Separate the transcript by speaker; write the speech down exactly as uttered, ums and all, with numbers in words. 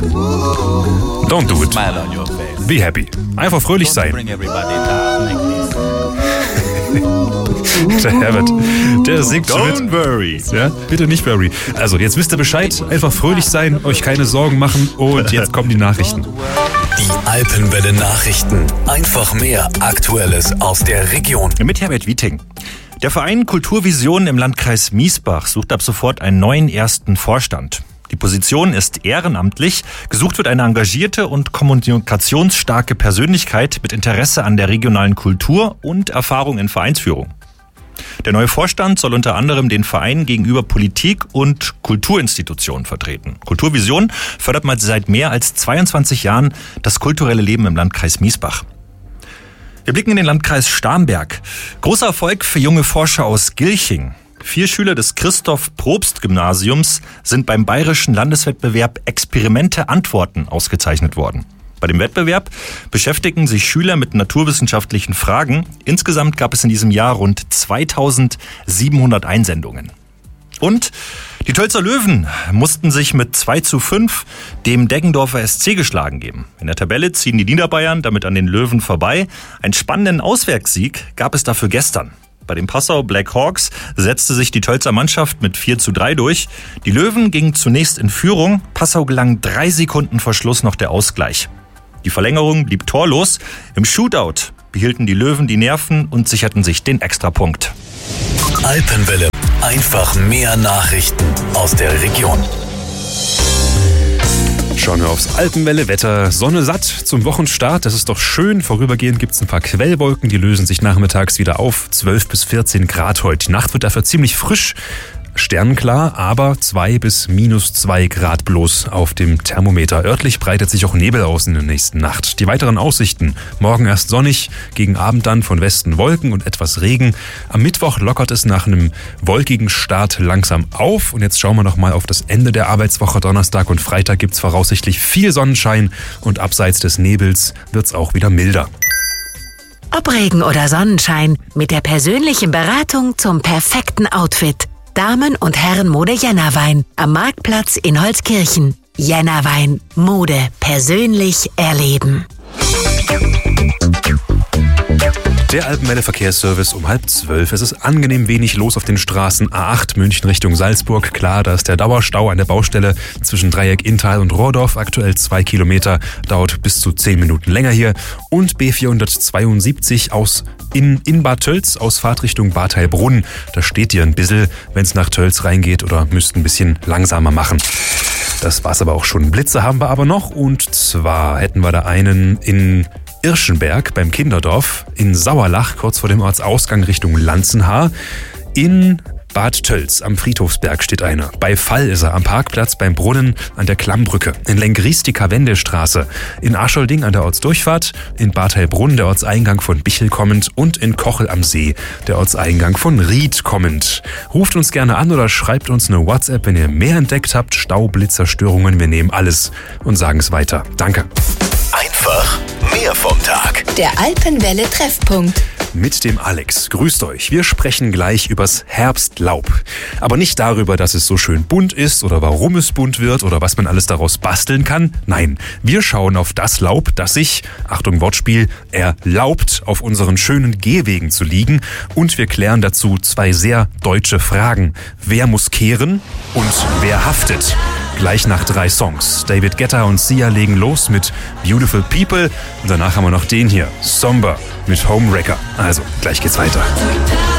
Speaker 1: Don't do it. Be happy. Einfach fröhlich sein. Der Herbert, der singt schon mit.
Speaker 2: Don't worry.
Speaker 1: Ja, bitte nicht worry. Also, jetzt wisst ihr Bescheid. Einfach fröhlich sein, euch keine Sorgen machen. Und jetzt kommen die Nachrichten.
Speaker 3: Die Alpenwelle Nachrichten. Einfach mehr Aktuelles aus der Region.
Speaker 2: Mit Herbert Wieting. Der Verein Kulturvision im Landkreis Miesbach sucht ab sofort einen neuen ersten Vorstand. Die Position ist ehrenamtlich. Gesucht wird eine engagierte und kommunikationsstarke Persönlichkeit mit Interesse an der regionalen Kultur und Erfahrung in Vereinsführung. Der neue Vorstand soll unter anderem den Verein gegenüber Politik und Kulturinstitutionen vertreten. Kulturvision fördert mal seit mehr als zweiundzwanzig Jahren das kulturelle Leben im Landkreis Miesbach. Wir blicken in den Landkreis Starnberg. Großer Erfolg für junge Forscher aus Gilching. Vier Schüler des Christoph-Probst-Gymnasiums sind beim bayerischen Landeswettbewerb Experimente Antworten ausgezeichnet worden. Bei dem Wettbewerb beschäftigen sich Schüler mit naturwissenschaftlichen Fragen. Insgesamt gab es in diesem Jahr rund zweitausendsiebenhundert Einsendungen. Und die Tölzer Löwen mussten sich mit zwei zu fünf dem Deggendorfer S C geschlagen geben. In der Tabelle ziehen die Niederbayern damit an den Löwen vorbei. Einen spannenden Auswärtssieg gab es dafür gestern. Bei den Passau Black Hawks setzte sich die Tölzer Mannschaft mit vier zu drei durch. Die Löwen gingen zunächst in Führung. Passau gelang drei Sekunden vor Schluss noch der Ausgleich. Die Verlängerung blieb torlos. Im Shootout behielten die Löwen die Nerven und sicherten sich den Extrapunkt.
Speaker 3: Alpenwelle. Einfach mehr Nachrichten aus der Region.
Speaker 1: Schauen wir aufs Alpenwelle-Wetter. Sonne satt zum Wochenstart. Das ist doch schön. Vorübergehend gibt es ein paar Quellwolken. Die lösen sich nachmittags wieder auf. zwölf bis vierzehn Grad heute. Die Nacht wird dafür ziemlich frisch. Sternenklar, aber zwei bis minus zwei Grad bloß auf dem Thermometer. Örtlich breitet sich auch Nebel aus in der nächsten Nacht. Die weiteren Aussichten. Morgen erst sonnig, gegen Abend dann von Westen Wolken und etwas Regen. Am Mittwoch lockert es nach einem wolkigen Start langsam auf. Und jetzt schauen wir noch mal auf das Ende der Arbeitswoche. Donnerstag und Freitag gibt es voraussichtlich viel Sonnenschein und abseits des Nebels wird es auch wieder milder.
Speaker 4: Ob Regen oder Sonnenschein, mit der persönlichen Beratung zum perfekten Outfit. Damen- und Herrenmode Jännerwein am Marktplatz in Holzkirchen. Jännerwein. Mode persönlich erleben.
Speaker 1: Der Alpenwelle Verkehrsservice um halb zwölf. Es ist angenehm wenig los auf den Straßen. A acht München Richtung Salzburg. Klar, da ist der Dauerstau an der Baustelle zwischen Dreieck Inntal und Rohrdorf. Aktuell zwei Kilometer, dauert bis zu zehn Minuten länger hier. Und B vierhundertzweiundsiebzig aus in, in Bad Tölz aus Fahrtrichtung Bad Heilbrunn. Da steht ihr ein bisschen, wenn es nach Tölz reingeht, oder müsst ein bisschen langsamer machen. Das war's aber auch schon. Blitze haben wir aber noch, und zwar hätten wir da einen in Irschenberg beim Kinderdorf, in Sauerlach, kurz vor dem Ortsausgang Richtung Lanzenhaar. In Bad Tölz am Friedhofsberg steht einer. Bei Fall ist er am Parkplatz beim Brunnen an der Klammbrücke. In Lenggries die Karwendestraße. In Aschelding an der Ortsdurchfahrt. In Bad Heilbrunn der Ortseingang von Bichel kommend. Und in Kochel am See der Ortseingang von Ried kommend. Ruft uns gerne an oder schreibt uns eine WhatsApp, wenn ihr mehr entdeckt habt. Stau, Blitzer, Störungen, wir nehmen alles und sagen es weiter. Danke.
Speaker 3: Einfach mehr vom Tag.
Speaker 5: Der Alpenwelle Treffpunkt.
Speaker 1: Mit dem Alex. Grüßt euch. Wir sprechen gleich übers Herbstlaub. Aber nicht darüber, dass es so schön bunt ist oder warum es bunt wird oder was man alles daraus basteln kann. Nein, wir schauen auf das Laub, das sich, Achtung Wortspiel, erlaubt, auf unseren schönen Gehwegen zu liegen. Und wir klären dazu zwei sehr deutsche Fragen. Wer muss kehren und wer haftet? Gleich nach drei Songs. David Guetta und Sia legen los mit Beautiful People. Und danach haben wir noch den hier, Somber mit Homewrecker. Also, gleich geht's weiter.